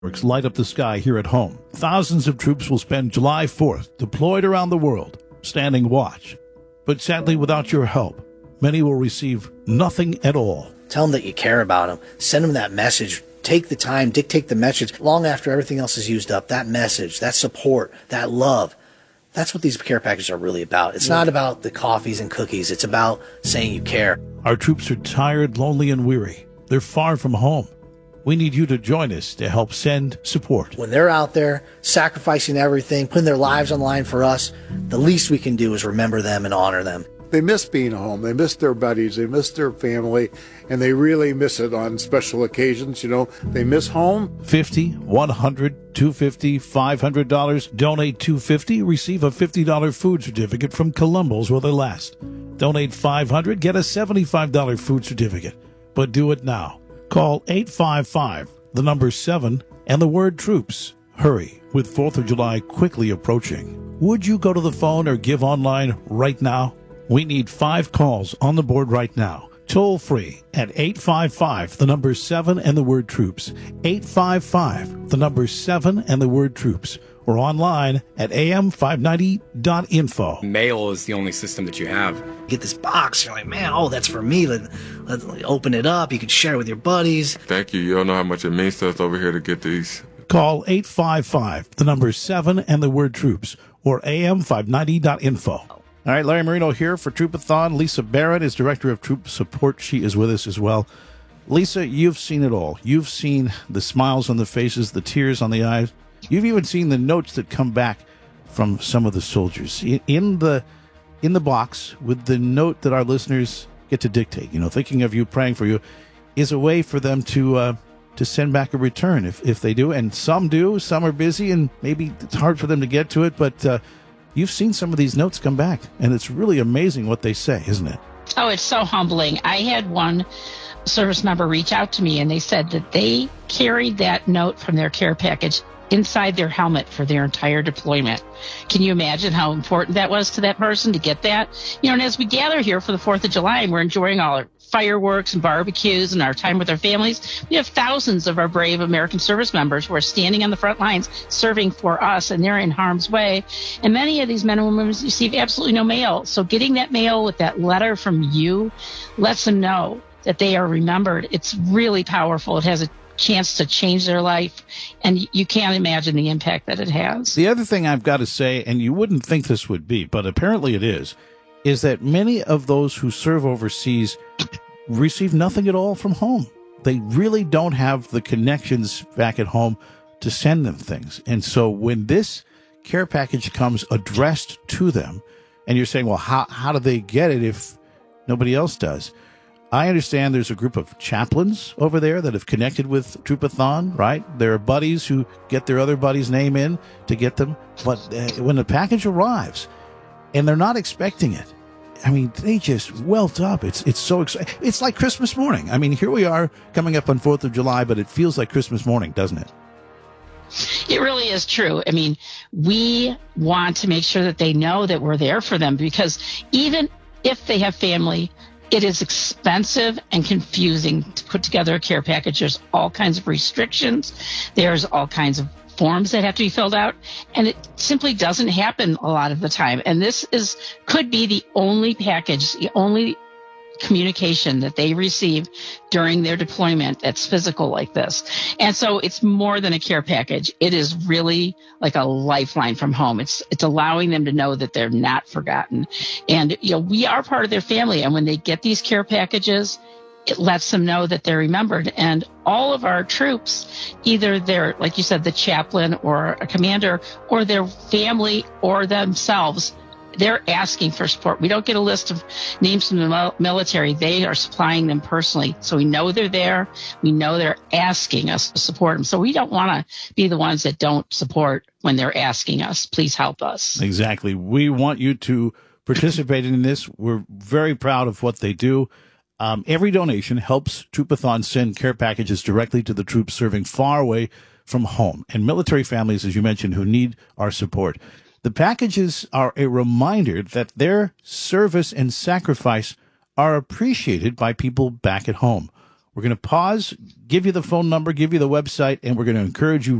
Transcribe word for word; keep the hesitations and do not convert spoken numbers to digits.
light up the sky here at home. Thousands of troops will spend July fourth deployed around the world, standing watch. But sadly, without your help, many will receive nothing at all. Tell them that you care about them. Send them that message. Take the time, dictate the message long after everything else is used up. That message, that support, that love. That's what these care packages are really about. It's not about the coffees and cookies. It's about saying you care. Our troops are tired, lonely, and weary. They're far from home. We need you to join us to help send support. When they're out there sacrificing everything, putting their lives on the line for us, the least we can do is remember them and honor them. They miss being home. They miss their buddies. They miss their family, and they really miss it on special occasions. You know, they miss home. fifty, one hundred, two hundred fifty dollars, five hundred dollars. Donate two hundred fifty dollars, receive a fifty dollars food certificate from Columbus while they last. Donate five hundred dollars, get a seventy-five dollars food certificate. But do it now. Call eight five five, the number seven, and the word troops. Hurry, with fourth of July quickly approaching. Would you go to the phone or give online right now? We need five calls on the board right now. Toll free at eight five five, the number seven, and the word troops. eight five five, the number seven, and the word troops. Or online at A M five ninety dot info. Mail is the only system that you have. You get this box, you're like, man, oh, that's for me. Let, let, let open it up. You can share it with your buddies. Thank you. You don't know how much it means to us over here to get these. Call eight five five, the number seven, and the word troops. Or A M five ninety dot info. All right, Larry Marino here for Troopathon. Lisa Barrett is Director of Troop Support. She is with us as well. Lisa, you've seen it all. You've seen the smiles on the faces, the tears on the eyes. You've even seen the notes that come back from some of the soldiers in the in the box with the note that our listeners get to dictate. You know, thinking of you, praying for you, is a way for them to uh, to send back a return if if they do. And some do. Some are busy, and maybe it's hard for them to get to it. But uh, you've seen some of these notes come back, and it's really amazing what they say, isn't it? Oh, it's so humbling. I had one service member reach out to me, and they said that they carried that note from their care package inside their helmet for their entire deployment. Can you imagine how important that was to that person to get that? You know, and as we gather here for the fourth of July and we're enjoying all our fireworks and barbecues and our time with our families, we have thousands of our brave American service members who are standing on the front lines serving for us, and they're in harm's way. And many of these men and women receive absolutely no mail. So getting that mail with that letter from you lets them know that they are remembered. It's really powerful. It has a chance to change their life, and you can't imagine the impact that it has. The other thing I've got to say, and you wouldn't think this would be, but apparently it is, is that many of those who serve overseas receive nothing at all from home. They really don't have the connections back at home to send them things. And so when this care package comes addressed to them, and you're saying, well, how, how do they get it if nobody else does? I understand there's a group of chaplains over there that have connected with Troopathon, right? There are buddies who get their other buddy's name in to get them. But uh, when the package arrives and they're not expecting it, I mean, they just welt up. It's it's so exciting. It's like Christmas morning. I mean, here we are coming up on fourth of July, but it feels like Christmas morning, doesn't it? It really is true. I mean, we want to make sure that they know that we're there for them, because even if they have family, it is expensive and confusing to put together a care package. There's all kinds of restrictions. There's all kinds of forms that have to be filled out, and it simply doesn't happen a lot of the time. And this is could be the only package, the only communication that they receive during their deployment that's physical like this. And so it's more than a care package. It is really like a lifeline from home. It's it's allowing them to know that they're not forgotten. And, you know, we are part of their family. And when they get these care packages, it lets them know that they're remembered. And all of our troops, either they're, like you said, the chaplain or a commander, or their family or themselves, they're asking for support. We don't get a list of names from the military. They are supplying them personally. So we know they're there. We know they're asking us to support them. So we don't want to be the ones that don't support when they're asking us. Please help us. Exactly. We want you to participate in this. We're very proud of what they do. Um, every donation helps Troopathon send care packages directly to the troops serving far away from home and military families, as you mentioned, who need our support. The packages are a reminder that their service and sacrifice are appreciated by people back at home. We're going to pause, give you the phone number, give you the website, and we're going to encourage you